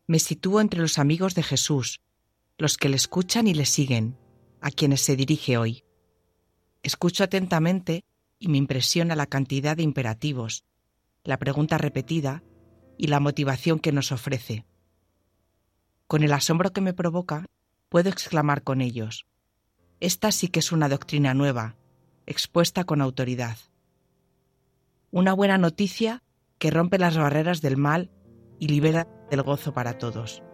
Me sitúo entre los amigos de Jesús, los que le escuchan y le siguen, a quienes se dirige hoy. Escucho atentamente y me impresiona la cantidad de imperativos, la pregunta repetida y la motivación que nos ofrece. Con el asombro que me provoca, puedo exclamar con ellos: esta sí que es una doctrina nueva, expuesta con autoridad. Una buena noticia que rompe las barreras del mal y libera del gozo para todos.